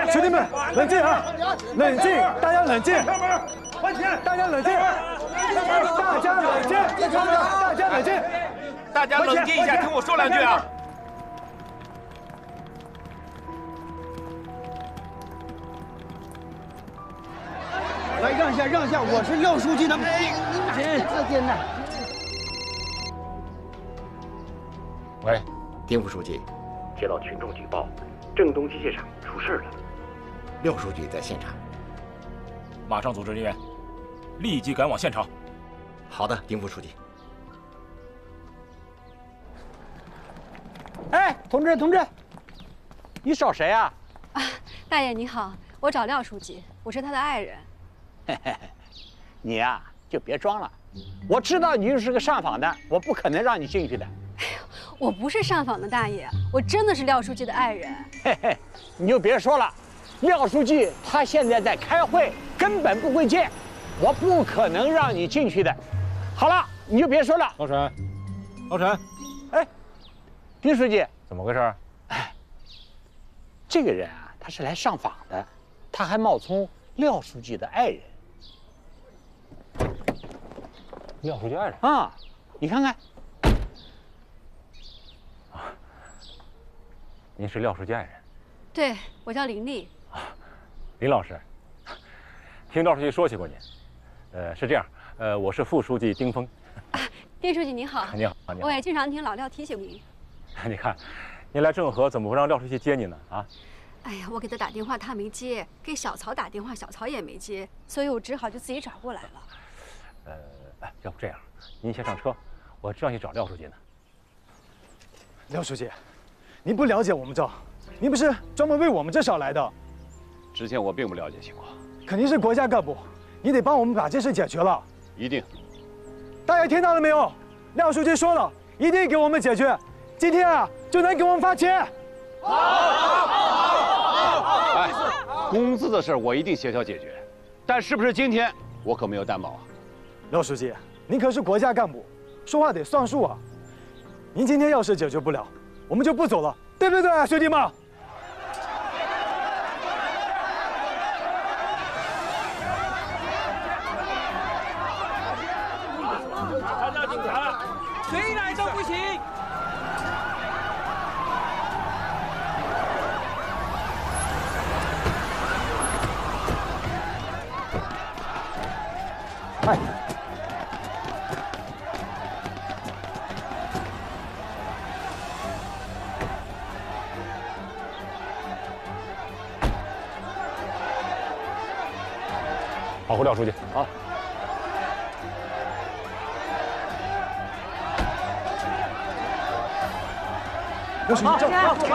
兄弟们，冷静啊！冷静，大家冷静！ 还钱！ 大家冷静！大家冷静！大家冷静！ 大家冷静一下，听我说两句啊！ 来，让一下，让一下，我是廖书记的。哎，我天哪！ 喂， 丁副书记， 接到群众举报，郑东机械厂出事了。 廖书记在现场。 马上组织人员，立即赶往现场。 好的，丁副书记。 哎，同志，你找谁啊？ 啊，大爷你好，我找廖书记，我是他的爱人。 你呀，就别装了，我知道你就是个上访的，我不可能让你进去的。 哎呦，我不是上访的大爷，我真的是廖书记的爱人。 嘿嘿，你就别说了，廖书记他现在在开会，根本不会见，我不可能让你进去的。好了，你就别说了。 老沈，老沈， 哎，丁书记， 怎么回事？ 哎，这个人啊，他是来上访的，他还冒充廖书记的爱人。 廖书记爱人啊，你看看。 您是廖书记爱人？ 对，我叫林丽。 林老师，听廖书记说起过您。是这样，我是副书记丁峰。 啊，丁书记你好。 你好，你好。 我也经常听老廖提醒您。 你看，您来郑和怎么不让廖书记接您呢？啊？ 哎呀，我给他打电话他没接，给小曹打电话小曹也没接，所以我只好就自己找过来了。 要不这样，您先上车，我正要去找廖书记呢。 廖书记，您不了解我们这，您不是专门为我们这少来的。 之前我并不了解情况， 肯定是国家干部，你得帮我们把这事解决了。 一定。 大家听到了没有？廖书记说了，一定给我们解决。今天啊，就能给我们发钱。 好。哎，工资的事我一定协调解决，但是不是今天，我可没有担保啊。 廖书记，您可是国家干部，说话得算数啊。您今天要是解决不了，我们就不走了，对不对啊，兄弟们？ 看到警察了，谁来都不行。 哎。 保护廖书记。 好。廖书记，走。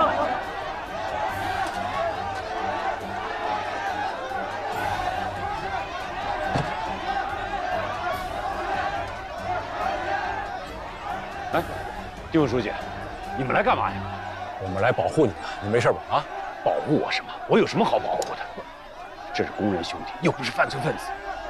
哎，丁副书记，你们来干嘛呀？ 我们来保护你呢，你没事吧？啊？ 保护我什么？我有什么好保护的？这是工人兄弟，又不是犯罪分子。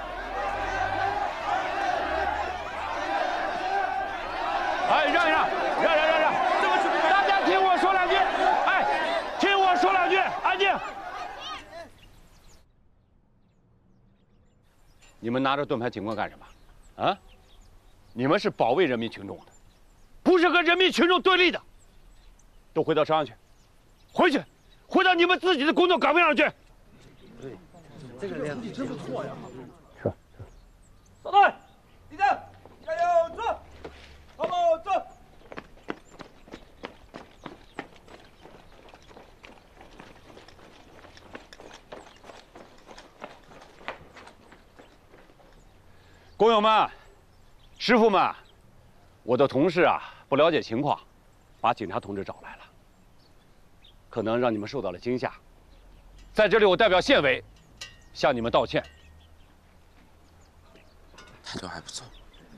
哎，让一让，让！ 这么去， 大家听我说两句。哎，听我说两句，安静。你们拿着盾牌警官干什么？啊？你们是保卫人民群众的，不是和人民群众对立的。都回到车上去，回到你们自己的工作岗位上去。 这个练的真不错呀！ 是。 扫队，立正，加油，走，好不好？走。 工友们，师傅们，我的同事啊不了解情况，把警察同志找来了，可能让你们受到了惊吓。在这里，我代表县委向你们道歉。 态度还不错。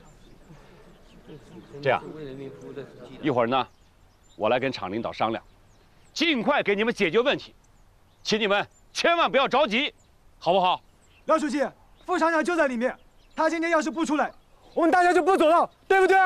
这样，一会儿呢，我来跟厂领导商量，尽快给你们解决问题，请你们千万不要着急，好不好？ 廖书记，副厂长就在里面，他今天要是不出来，我们大家就不走了，对不对？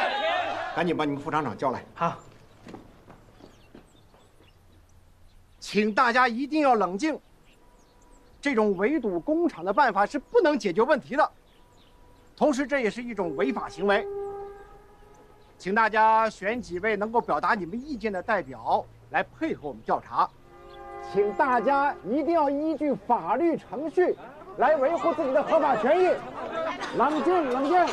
赶紧把你们副厂长叫来。 好。 请大家一定要冷静。这种围堵工厂的办法是不能解决问题的，同时这也是一种违法行为。请大家选几位能够表达你们意见的代表来配合我们调查。请大家一定要依据法律程序来维护自己的合法权益。冷静，冷静。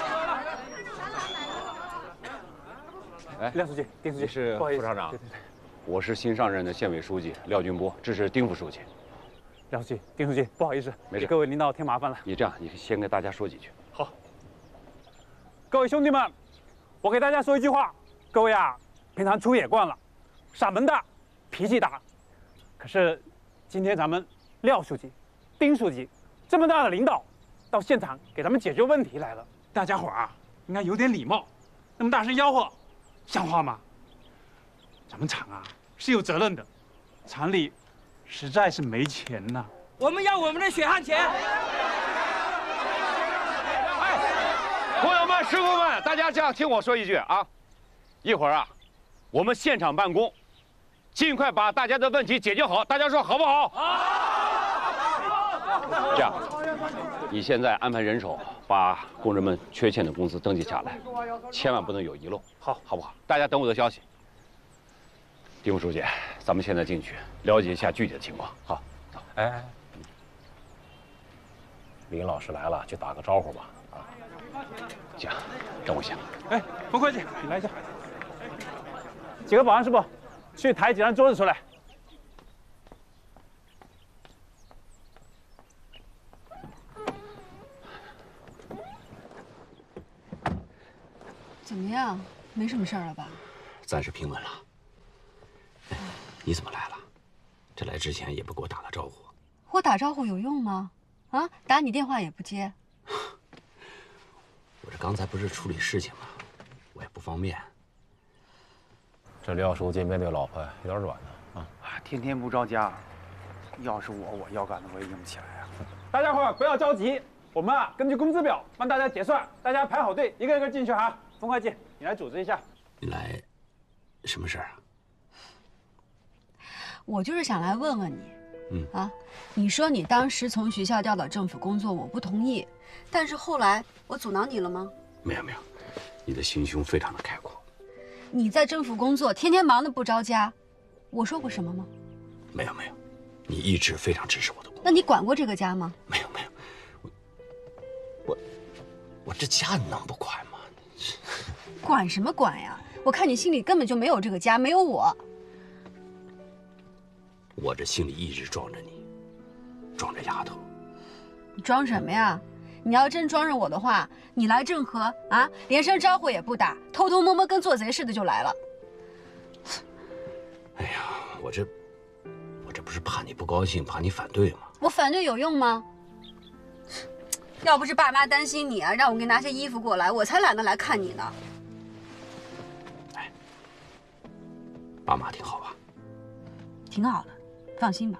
哎， 廖书记，丁书记是不好意思， 副厂长。 对对对， 我是新上任的县委书记廖军波，这是丁副书记。 廖书记，丁书记，不好意思， 没事， 给各位领导添麻烦了。 你这样，你先跟大家说几句。 好，各位兄弟们，我给大家说一句话，各位啊，平常出野惯了，嗓门大，脾气大，可是今天咱们廖书记、丁书记这么大的领导到现场给咱们解决问题来了，大家伙儿啊应该有点礼貌，那么大声吆喝，像话吗？咱们厂啊是有责任的，厂里实在是没钱呐。 我们要我们的血汗钱。 朋友们、师傅们，大家这样听我说一句啊，一会儿啊，我们现场办公，尽快把大家的问题解决好。大家说好不好？好。这样，你现在安排人手把工人们缺欠的工资登记下来，千万不能有遗漏。好，好不好？大家等我的消息。丁副书记，咱们现在进去了解一下具体的情况。好，走。 哎， 林老师来了，去打个招呼吧。啊， 行，等我一下。 哎，冯会计，你来一下。几个保安师傅，去抬几张桌子出来。 怎么样？没什么事儿了吧？ 暂时平稳了。哎，你怎么来了？这来之前也不给我打个招呼。 我打招呼有用吗？啊，打你电话也不接。 我这刚才不是处理事情吗？我也不方便。 这廖书记面对老婆有点软呢啊！ 天天不着家，要是我腰杆子我也硬不起来啊！ 大家伙不要着急，我们啊根据工资表帮大家结算，大家排好队，一个个进去哈。冯会计，你来组织一下。 你来，什么事儿啊？ 我就是想来问问你，你说你当时从学校调到政府工作，我不同意，但是后来我阻挠你了吗？ 没有没有，你的心胸非常的开阔。 你在政府工作，天天忙得不着家，我说过什么吗？ 没有没有，你一直非常支持我的工作。 那你管过这个家吗？ 没有没有，我这家能不管吗？ 管什么管呀？我看你心里根本就没有这个家，没有我。 我这心里一直装着你，装着丫头。 你装什么呀？你要真装着我的话，你来郑和啊，连声招呼也不打，偷偷摸摸跟做贼似的就来了。 哎呀，我这不是怕你不高兴，怕你反对吗？ 我反对有用吗？要不是爸妈担心你啊，让我给你拿些衣服过来，我才懒得来看你呢。 哎，爸妈挺好吧？ 挺好的，放心吧。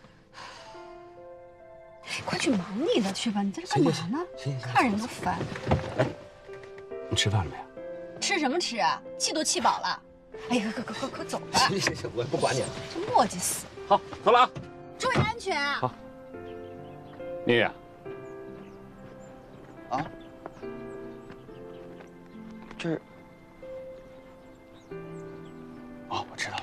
快去忙你的去吧，你在这干嘛呢？ 行， 看人都烦。 哎，你吃饭了没有？ 吃什么吃啊？气都气饱了。哎呀，快走吧！ 行，我也不管你了。 真磨叽死。 好，走了啊！ 注意安全啊！ 好。宁远。 啊？这是……哦，我知道。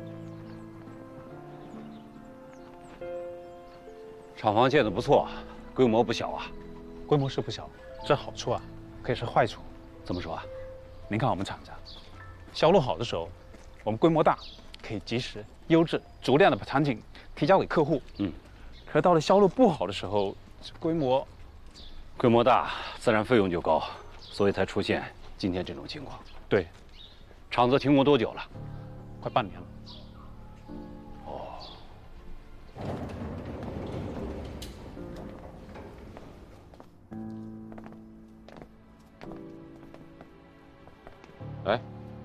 厂房建得不错，规模不小啊。 规模是不小，这好处啊，可以是坏处。 怎么说啊？ 您看我们厂家，销路好的时候，我们规模大，可以及时、优质、足量的把产品提交给客户。可是到了销路不好的时候，规模大，自然费用就高，所以才出现今天这种情况。 对， 厂子停工多久了？ 快半年了。 哦。哎，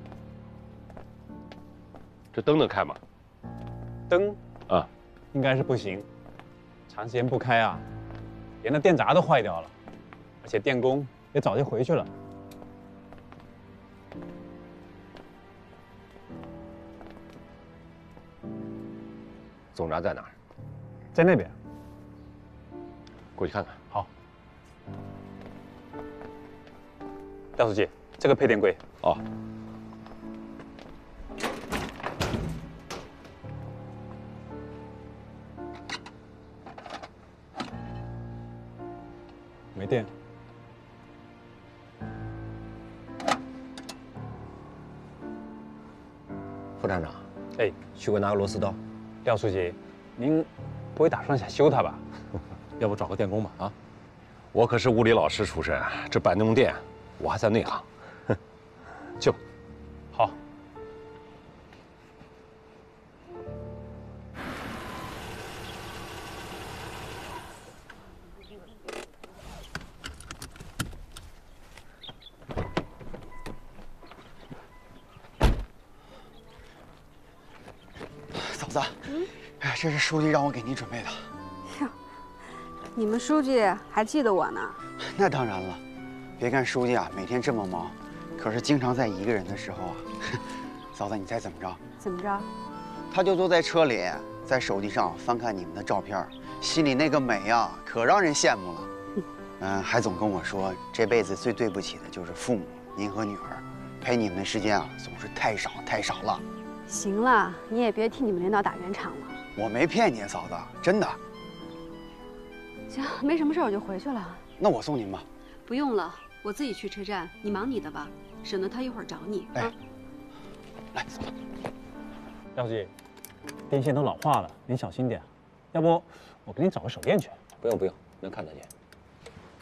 这灯能开吗？ 灯啊， 应该是不行，长时间不开啊，连那电闸都坏掉了，而且电工也早就回去了。 总闸在哪儿？ 在那边。 过去看看。 好。廖书记，这个配电柜。 哦。 没电。 副站长， 哎， 去给我拿个螺丝刀。 廖书记，您不会打算想修它吧？ 要不找个电工吧？啊，我可是物理老师出身，这摆弄电，我还在内行。去吧。 好。 嫂子，哎，这是书记让我给您准备的。 哟，你们书记还记得我呢？ 那当然了，别看书记啊每天这么忙，可是经常在一个人的时候啊，嫂子，你猜怎么着？ 怎么着？ 他就坐在车里，在手机上翻看你们的照片，心里那个美呀，可让人羡慕了。还总跟我说，这辈子最对不起的就是父母，您和女儿，陪你们的时间啊总是太少太少了。 行了，你也别替你们领导打圆场了。 我没骗你，嫂子，真的。 行，没什么事，我就回去了。 那我送您吧。 不用了，我自己去车站，你忙你的吧，省得他一会儿找你。 哎， 啊， 来，走吧。 廖书记，电线都老化了，您小心点。要不我给你找个手电去？ 不用不用，能看得见。